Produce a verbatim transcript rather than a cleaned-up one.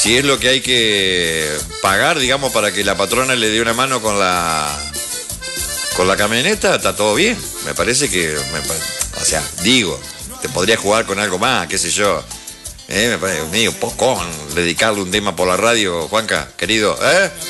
si es lo que hay que pagar, digamos, para que la patrona le dé una mano con la con la camioneta, está todo bien. Me parece que, me, o sea, digo, te podría jugar con algo más, qué sé yo. Eh, me parece medio poco dedicarle un tema por la radio, Juanca, querido, ¿eh?